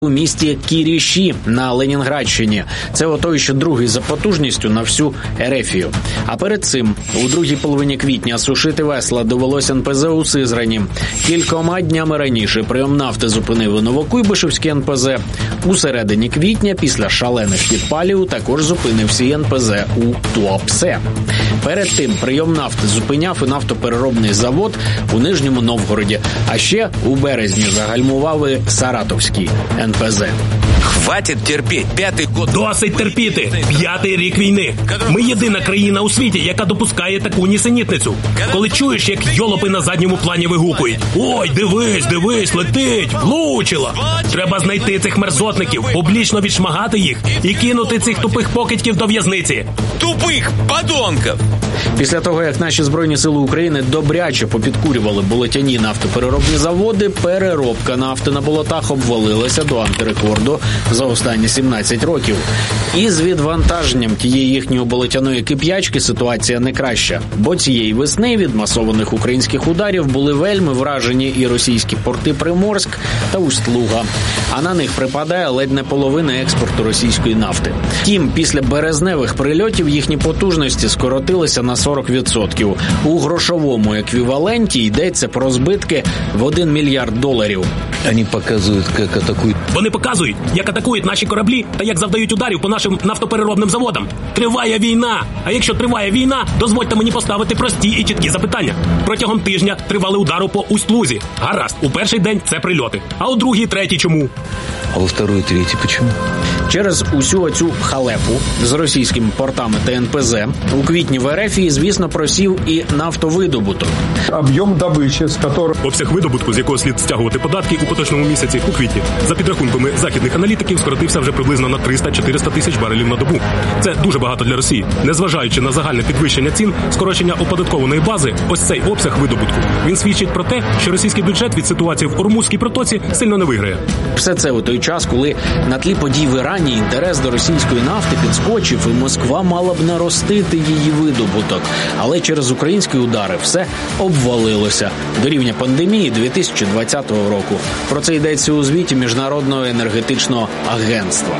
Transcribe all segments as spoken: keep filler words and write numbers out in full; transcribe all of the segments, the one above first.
у місті Кіріші на Ленінградщині. Це отой, що другий за потужністю на всю Ерефію. А перед цим, у другій половині квітня, сушити весла довелось ен пе зе у Сизрані. Кількома днями раніше прийом нафти зупинив у Новокуйбишевський ен пе зе. У середині квітня, після шалених підпалів, також зупинився ен пе зе у Туапсе. Перед тим прийом нафти зупиняв і нафтопереробний завод у Нижньому Новгороді. А ще у березні загальмував і Саратовський ен пе зе. Хватить терпіти. П'ятий год. Досить терпіти. П'ятий рік війни. Ми єдина країна у світі, яка допускає таку нісенітницю. Коли чуєш, як йолопи на задньому плані вигукують: «Ой, дивись, дивись, летить, влучила!» Треба знайти цих мерзотників, публічно відшмагати їх і кинути цих тупих покидьків до в'язниці. Тупих подонків! Після того, як наші Збройні Сили України добряче попідкурювали болотяні нафтопереробні заводи, переробка нафти на болотах обвалилася до антирекорду за останні сімнадцять років. І з відвантаженням тієї їхньої болотяної кип'ячки ситуація не краща. Бо цієї весни від масованих українських ударів були вельми вражені і російські порти Приморськ та Усть-Луга. А на них припадає ледь не половина експорту російської нафти. Втім, після березневих прильотів їхні потужності скоротилися на сорок відсотків. У грошовому еквіваленті йдеться про збитки в один мільярд доларів. Вони показують, як атакують. Вони показують, як атакують наші кораблі та як завдають ударів по нашим нафтопереробним заводам. Триває війна. А якщо триває війна, дозвольте мені поставити прості і чіткі запитання. Протягом тижня тривали удари по Усть-Лузі. Гаразд, у перший день це прильоти. А у другий, третій чому? А у второй, третій чому? Через усю оцю халепу з російськими портами та ен пе зе у квітні в Ерефії, звісно, просів і нафтовидобуток. Об'єм добичі, з якого... Обсяг видобутку, з якого слід стягувати податки у поточному місяці, у квітні, за підрахунками західних аналітиків, скоротився вже приблизно на триста-чотириста тисяч барелів на добу. Це дуже багато для Росії. Незважаючи на загальне підвищення цін, скорочення оподаткованої бази, ось цей обсяг видобутку, він свідчить про те, що російський бюджет від ситуації в Ормузькій протоці сильно не виграє. Все це у той час, коли на тлі подій в Ірані інтерес до російської нафти підскочив, і Москва мала б наростити її видобуток. Але через українські удари все обвалилося до рівня пандемії дві тисячі двадцятого року. Про це йдеться у звіті Міжнародного енергетичного агентства.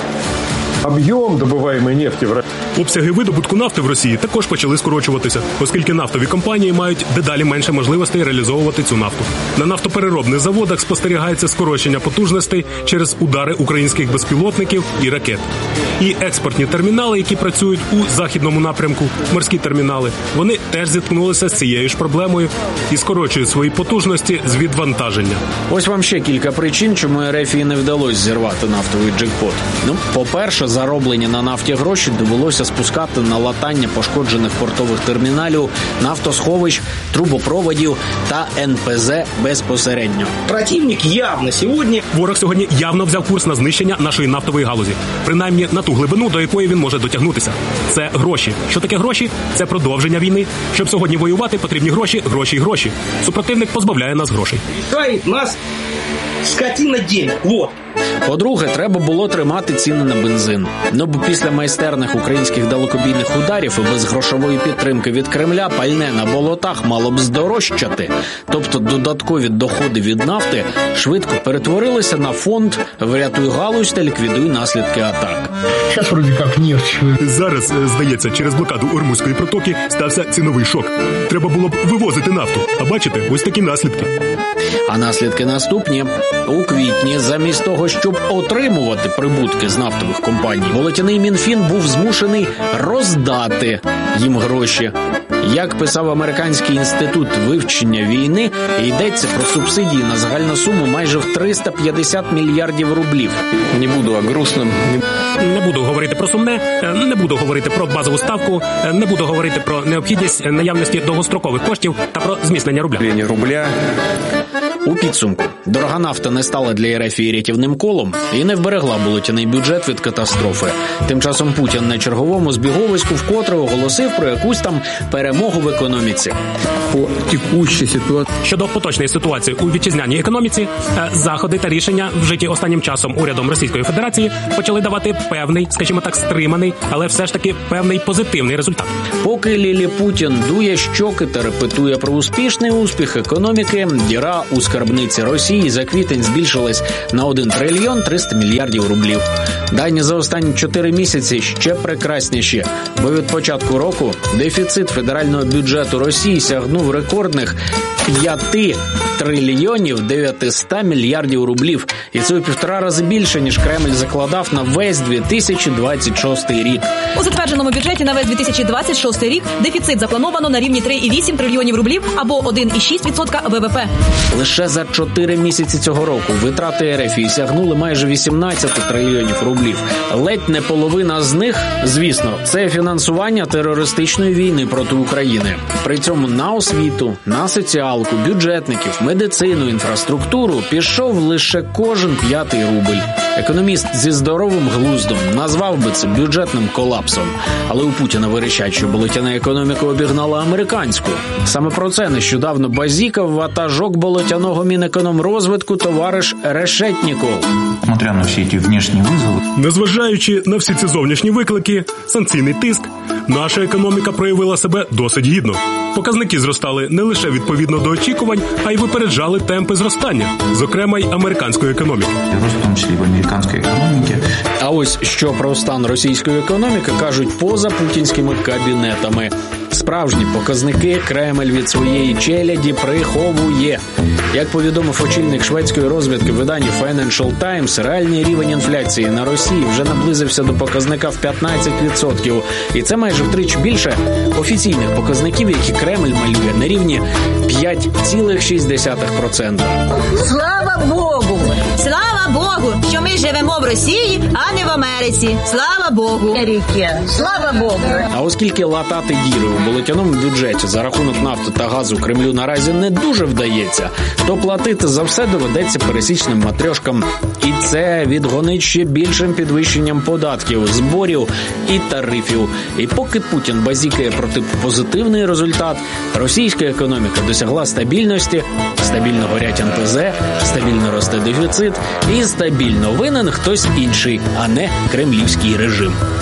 Об'єм добуваємої нефті в Росії. Обсяги видобутку нафти в Росії також почали скорочуватися, оскільки нафтові компанії мають дедалі менше можливостей реалізовувати цю нафту. На нафтопереробних заводах спостерігається скорочення потужностей через удари українських безпілотників і ракет. І експортні термінали, які працюють у західному напрямку, морські термінали, вони теж зіткнулися з цією ж проблемою і скорочують свої потужності з відвантаження. Ось вам ще кілька причин, чому Ерефії не вдалося зірвати нафтовий джекпот. Ну, по-перше, зароблені на нафті гроші довелося спускати на латання пошкоджених портових терміналів, нафтосховищ, трубопроводів та ен пе зе безпосередньо. Противник явно сьогодні... Ворог сьогодні явно взяв курс на знищення нашої нафтової галузі. Принаймні на ту глибину, до якої він може дотягнутися. Це гроші. Що таке гроші? Це продовження війни. Щоб сьогодні воювати, потрібні гроші, гроші і гроші. Супротивник позбавляє нас грошей. Нас скотина денег. Вот. По-друге, треба було тримати ціни на бензин. Ну, бо після майстерних українських далекобійних ударів і без грошової підтримки від Кремля пальне на болотах мало б здорожчати. Тобто додаткові доходи від нафти швидко перетворилися на фонд «Врятуй галузь та ліквідуй наслідки атак». Зараз, вроді як, нефть. Зараз, здається, через блокаду Ормузької протоки стався ціновий шок. Треба було б вивозити нафту. А бачите, ось такі наслідки. А наслідки наступні. У квітні, замість того, щоб отримувати прибутки з нафтових компаній, болотяний Мінфін був змушений роздати їм гроші. Як писав Американський інститут вивчення війни, йдеться про субсидії на загальну суму майже в триста п'ятдесят мільярдів рублів. Не буду о грустном. Не буду говорити про сумне, не буду говорити про базову ставку, не буду говорити про необхідність наявності довгострокових коштів та про зміцнення рубля. рубля. У підсумку, дорога нафта не стала для Ерефії рятівним колом і не вберегла болотяний бюджет від катастрофи. Тим часом Путін на черговому збіговиську вкотре оголосив про якусь там перемогу в економіці. По текущій ситуації. Щодо поточної ситуації у вітчизняній економіці, заходи та рішення, вжиті останнім часом урядом Російської Федерації, почали давати певний, скажімо так, стриманий, але все ж таки певний позитивний результат. Поки Лілі Путін дує щоки та репетує про успішний успіх економіки, діра у скарбниці Росії за квітень збільшилась на один трильйон триста мільярдів рублів. Дані за останні чотири місяці ще прекрасніші, бо від початку року дефіцит федерального бюджету Росії сягнув рекордних п'ять трильйонів дев'ятсот мільярдів рублів. І це у півтора рази більше, ніж Кремль закладав на весь дві тисячі двадцять шостий рік. У затвердженому бюджеті на весь дві тисячі двадцять шостий рік дефіцит заплановано на рівні три цілих вісім трильйонів рублів або один цілих шість відсотка ВВП. Лише за чотири місяці цього року витрати РФ сягнули майже вісімнадцять трильйонів рублів. Ледь не половина з них, звісно, це фінансування терористичної війни проти України. При цьому на освіту, на соціалку, бюджетників, медицину, інфраструктуру пішов лише кожен п'ятий рубль. Економіст зі здоровим глуздом назвав би це бюджетним колапсом. Але у Путіна вирішать, що болотяна економіка обігнала американську. Саме про це нещодавно базікав ватажок болотяного Мінекономрозвитку товариш Решетніков. Несмотря на всі ці внешні визови, Незважаючи на всі ці зовнішні виклики, санкційний тиск, наша економіка проявила себе досить гідно. Показники зростали не лише відповідно до очікувань, а й випереджали темпи зростання, зокрема й американської економіки. рост в тому числі в американській економіці. А ось що про стан російської економіки кажуть поза путінськими кабінетами. Справжні показники Кремль від своєї челяді приховує. Як повідомив очільник шведської розвідки видання Financial Times, реальний рівень інфляції на Росії вже наблизився до показника в п'ятнадцять відсотків. І це майже втричі більше офіційних показників, які Кремль малює на рівні п'ять цілих шість десятих відсотка. Слава Богу! Слава Богу, що ми живемо в Росії, а не в Америці. Слава Богу! Слава Богу! А оскільки латати діри у болотяному бюджеті за рахунок нафти та газу Кремлю наразі не дуже вдається, то платити за все доведеться пересічним матрьошкам. І це відгонить ще більшим підвищенням податків, зборів і тарифів. І поки Путін базікає про тип позитивний результат, російська економіка досягла стабільності, стабільно горять ен пе зе, стабільно росте дефіцит і стабільно винен хтось інший, а не кремлівський режим.